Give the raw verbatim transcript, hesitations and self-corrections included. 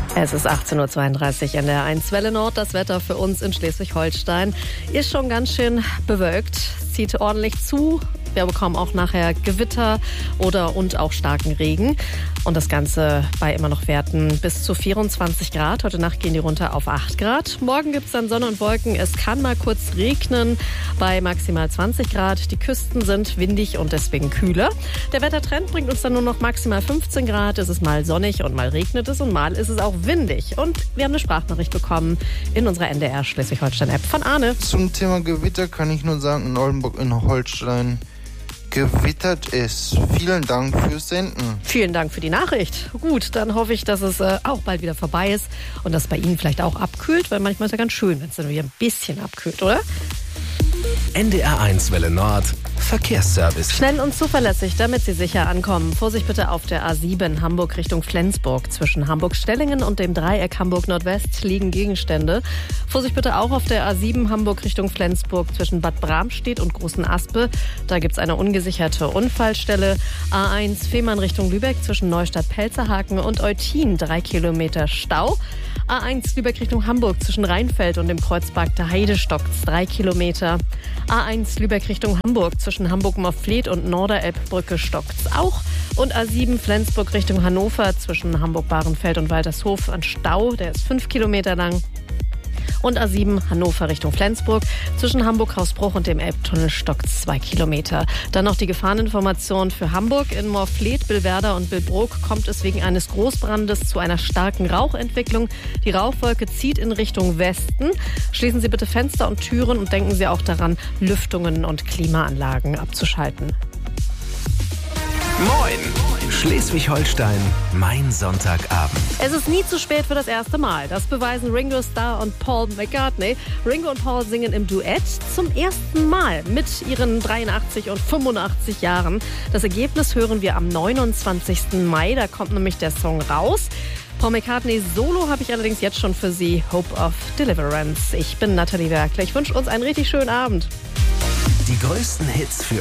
Es ist achtzehn Uhr zweiunddreißig in der eins Welle Nord. Das Wetter für uns in Schleswig-Holstein ist schon ganz schön bewölkt. Es zieht ordentlich zu. Wir bekommen auch nachher Gewitter oder und auch starken Regen. Und das Ganze bei immer noch Werten bis zu vierundzwanzig Grad. Heute Nacht gehen die runter auf acht Grad. Morgen gibt es dann Sonne und Wolken. Es kann mal kurz regnen bei maximal zwanzig Grad. Die Küsten sind windig und deswegen kühler. Der Wettertrend bringt uns dann nur noch maximal fünfzehn Grad. Es ist mal sonnig und mal regnet es und mal ist es auch windig. Und wir haben eine Sprachnachricht bekommen in unserer N D R Schleswig-Holstein-App von Arne. Zum Thema Gewitter kann ich nur sagen, in Oldenburg in Holstein gewittert ist. Vielen Dank fürs Senden. Vielen Dank für die Nachricht. Gut, dann hoffe ich, dass es äh, auch bald wieder vorbei ist und dass bei Ihnen vielleicht auch abkühlt, weil manchmal ist ja ganz schön, wenn es dann wieder ein bisschen abkühlt, oder? N D R eins Welle Nord Verkehrsservice. Schnell und zuverlässig, damit Sie sicher ankommen. Vorsicht bitte auf der A sieben Hamburg Richtung Flensburg. Zwischen Hamburg-Stellingen und dem Dreieck Hamburg-Nordwest liegen Gegenstände. Vorsicht bitte auch auf der A sieben Hamburg Richtung Flensburg zwischen Bad Bramstedt und Großen Aspe. Da gibt es eine ungesicherte Unfallstelle. A eins Fehmarn Richtung Lübeck zwischen Neustadt-Pelzerhaken und Eutin. Drei Kilometer Stau. A eins Lübeck Richtung Hamburg zwischen Rheinfeld und dem Kreuzberg der Heide stockt's drei Kilometer. A eins Lübeck Richtung Hamburg zwischen Hamburg-Morfleet und Norderelbbrücke stockt's auch. Und A sieben Flensburg Richtung Hannover zwischen Hamburg-Bahrenfeld und Waltershof ein Stau, der ist fünf Kilometer lang. Und A sieben Hannover Richtung Flensburg. Zwischen Hamburg-Hausbruch und dem Elbtunnel stockt's zwei Kilometer. Dann noch die Gefahreninformation für Hamburg. In Morfleet, Billwerder und Billbrook kommt es wegen eines Großbrandes zu einer starken Rauchentwicklung. Die Rauchwolke zieht in Richtung Westen. Schließen Sie bitte Fenster und Türen und denken Sie auch daran, Lüftungen und Klimaanlagen abzuschalten. Moin! Schleswig-Holstein, mein Sonntagabend. Es ist nie zu spät für das erste Mal. Das beweisen Ringo Starr und Paul McCartney. Ringo und Paul singen im Duett zum ersten Mal mit ihren dreiundachtzig und fünfundachtzig Jahren. Das Ergebnis hören wir am neunundzwanzigsten Mai. Da kommt nämlich der Song raus. Paul McCartneys Solo habe ich allerdings jetzt schon für Sie. Hope of Deliverance. Ich bin Nathalie Werkler. Ich wünsche uns einen richtig schönen Abend. Die größten Hits für